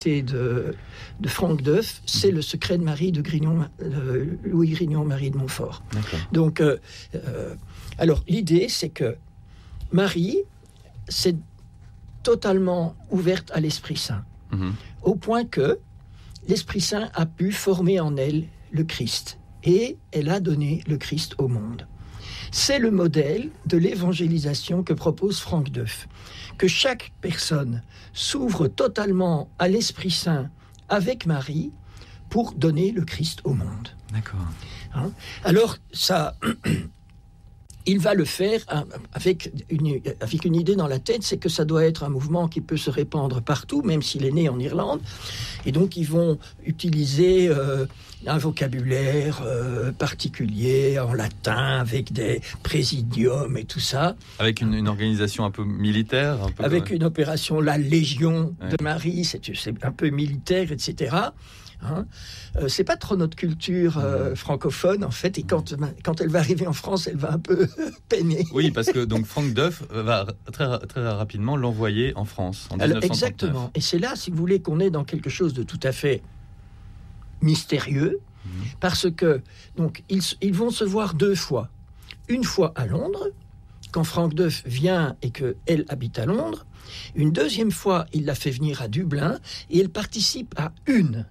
de Franck Deuf, c'est Le secret de Marie de Louis Grignon-Marie de Montfort. D'accord. Donc, alors l'idée, c'est que Marie, c'est totalement ouverte à l'Esprit Saint, au point que l'Esprit Saint a pu former en elle le Christ, et elle a donné le Christ au monde. C'est le modèle de l'évangélisation que propose Franck Deuf, que chaque personne s'ouvre totalement à l'Esprit Saint avec Marie pour donner le Christ au monde. D'accord. Alors, ça... Il va le faire avec une idée dans la tête, c'est que ça doit être un mouvement qui peut se répandre partout, même s'il est né en Irlande. Et donc, ils vont utiliser un vocabulaire particulier, en latin, avec des présidiums et tout ça. Avec une organisation un peu militaire avec une opération, la Légion de Marie, c'est un peu militaire, etc., c'est pas trop notre culture francophone en fait, et quand elle va arriver en France, elle va un peu peiner. Oui, parce que donc Franck Deuf va très, très rapidement l'envoyer en France en 1939. Exactement, et c'est là, si vous voulez, qu'on est dans quelque chose de tout à fait mystérieux, parce que donc ils vont se voir 2 fois. Une fois à Londres, quand Franck Deuf vient et qu'elle habite à Londres. Une deuxième fois, il la fait venir à Dublin, et elle participe à une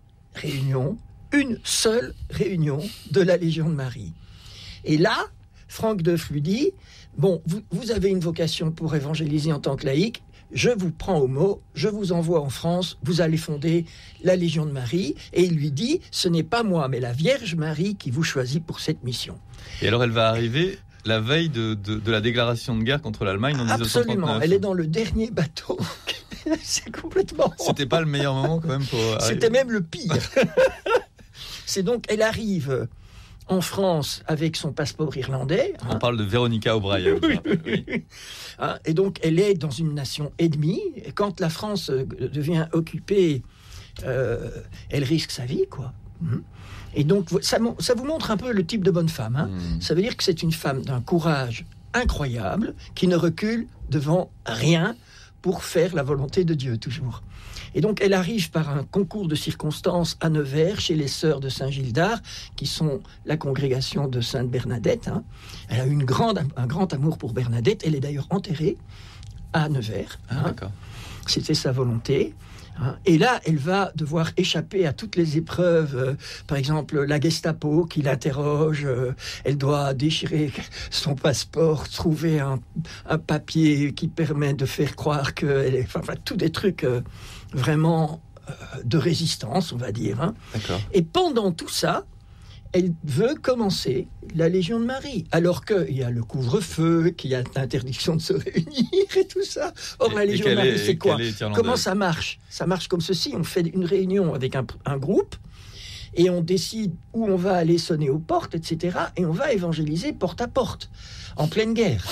seule réunion de la Légion de Marie. Et là, Franck Deuf lui dit, bon, vous avez une vocation pour évangéliser en tant que laïc, je vous prends au mot, je vous envoie en France, vous allez fonder la Légion de Marie. Et il lui dit, ce n'est pas moi, mais la Vierge Marie qui vous choisit pour cette mission. Et alors elle va arriver la veille de la déclaration de guerre contre l'Allemagne en 1939. Absolument, elle est dans le dernier bateau. C'est complètement... C'était pas le meilleur moment quand même pour arriver. C'était même le pire. C'est donc, elle arrive en France avec son passeport irlandais. On parle de Véronica O'Brien. Oui. Et donc, elle est dans une nation ennemie. Et quand la France devient occupée, elle risque sa vie, quoi. Et donc, ça vous montre un peu le type de bonne femme. Ça veut dire que c'est une femme d'un courage incroyable, qui ne recule devant rien, pour faire la volonté de Dieu, toujours. Et donc, elle arrive par un concours de circonstances à Nevers, chez les sœurs de Saint-Gildard, qui sont la congrégation de Sainte Bernadette. Elle a eu un grand amour pour Bernadette. Elle est d'ailleurs enterrée à Nevers. D'accord. C'était sa volonté. Et là, elle va devoir échapper à toutes les épreuves. Par exemple, la Gestapo qui l'interroge. Elle doit déchirer son passeport, trouver un papier qui permet de faire croire qu'elle est... Enfin, tous des trucs vraiment de résistance, on va dire. D'accord. Et pendant tout ça, elle veut commencer la Légion de Marie, alors qu'il y a le couvre-feu, qu'il y a l'interdiction de se réunir et tout ça. Or, la Légion de Marie, c'est quoi ? Comment ça marche ? Ça marche comme ceci, on fait une réunion avec un groupe, et on décide où on va aller sonner aux portes, etc., et on va évangéliser porte à porte, en pleine guerre.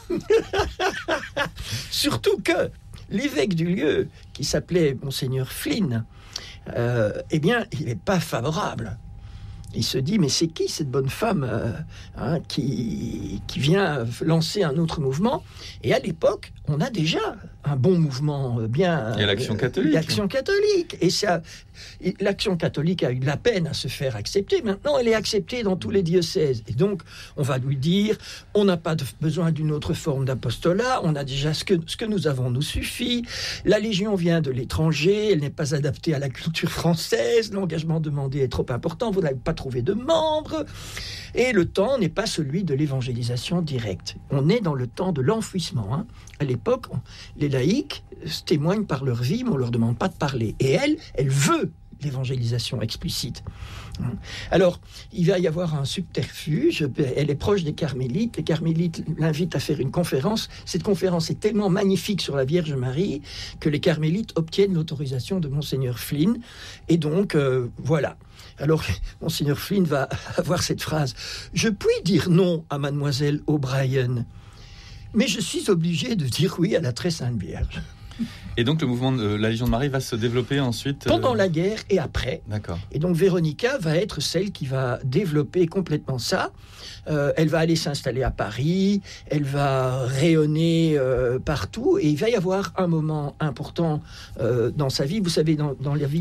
Surtout que l'évêque du lieu, qui s'appelait Monseigneur Flynn, eh bien, il n'est pas favorable. Il se dit, mais c'est qui cette bonne femme qui vient lancer un autre mouvement ? Et à l'époque, on a déjà un bon mouvement bien... Il y a l'Action catholique. L'Action catholique. Et l'Action catholique a eu de la peine à se faire accepter. Maintenant, elle est acceptée dans tous les diocèses. Et donc, on va lui dire, on n'a pas besoin d'une autre forme d'apostolat. On a déjà ce que nous avons nous suffit. La Légion vient de l'étranger. Elle n'est pas adaptée à la culture française. L'engagement demandé est trop important. Vous n'avez pas trouvé de membres. Et le temps n'est pas celui de l'évangélisation directe. On est dans le temps de l'enfouissement. À l'époque, les laïcs témoignent par leur vie, mais on ne leur demande pas de parler. Et elle veut l'évangélisation explicite. Alors, il va y avoir un subterfuge. Elle est proche des carmélites. Les carmélites l'invitent à faire une conférence. Cette conférence est tellement magnifique sur la Vierge Marie que les carmélites obtiennent l'autorisation de Monseigneur Flynn. Et donc, voilà. Alors, Monseigneur Flynn va avoir cette phrase. « Je puis dire non à Mademoiselle O'Brien, mais je suis obligé de dire oui à la très sainte Vierge. » Et donc le mouvement de la Légion de Marie va se développer ensuite pendant la guerre et après. D'accord. Et donc Véronica va être celle qui va développer complètement ça. Elle va aller s'installer à Paris, elle va rayonner partout, et il va y avoir un moment important dans sa vie. Vous savez, dans la vie